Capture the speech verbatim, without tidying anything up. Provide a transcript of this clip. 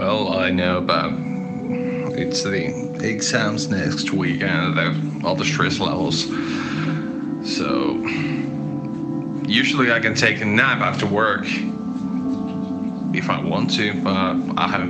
Well, I know, but it's the exams next week and the, all the stress levels. So usually I can take a nap after work if I want to, but I haven't